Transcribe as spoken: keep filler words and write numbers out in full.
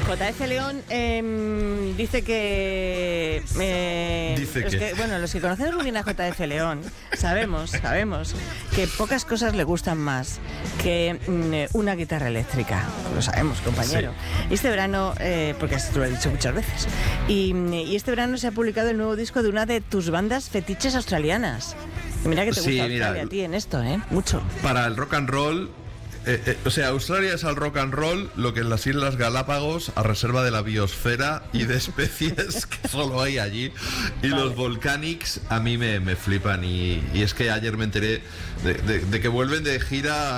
J F León eh, dice que... Eh, Dice los que... que... Bueno, los que conocemos muy bien a J F León sabemos, sabemos que pocas cosas le gustan más que mm, una guitarra eléctrica. Lo sabemos, compañero. Sí. Y este verano, eh, porque esto lo he dicho muchas veces, y, y este verano se ha publicado el nuevo disco de una de tus bandas fetiches australianas. Y mira que te gusta Sí, Australia mira, a ti en esto, ¿eh? Mucho. Para el rock and roll... Eh, eh, o sea, Australia es al rock and roll lo que en las Islas Galápagos a reserva de la biosfera y de especies que solo hay allí. Y vale. Los Volcanics a mí me, me flipan. Y, y es que ayer me enteré de, de, de que vuelven de gira